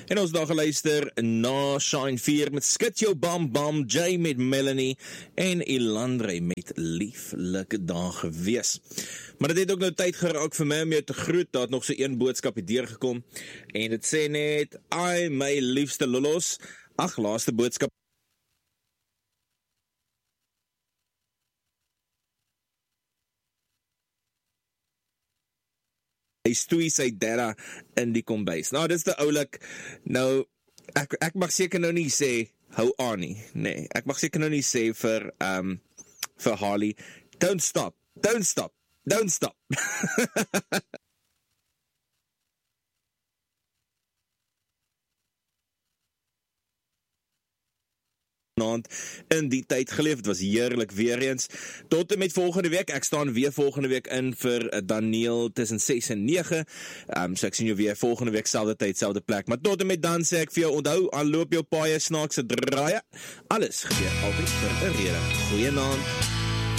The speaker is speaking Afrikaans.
En ons daar geluister na Shine 4 met Skit Jou Bam Bam, Jay met Melanie en Elandre met Lieflike Dag gewees. Maar dit het ook nou tyd geraak vir my om jou te groet, daar het nog so een boodskap hier deurgekom en dit sê net, ai my liefste lollos, ag laaste boodskap. Hy stoei sy dada in die kombuis. Nou, dit is te oulik. Nou, ek mag seker nou nie sê, hou aan nie. Nee, ek mag seker nou nie sê vir Harley, don't stop. In die tyd geleef, het was heerlik weer eens, tot en met volgende week, ek staan weer volgende week in vir Daniel tussen 6 en 9, so ek sien jou weer volgende week, selfde tyd, selfde plek, maar tot en met dan sê ek vir jou, onthou, aanloop jou paaie snaakse draaie, alles gebeur altyd vir 'n rede. Goeienaand.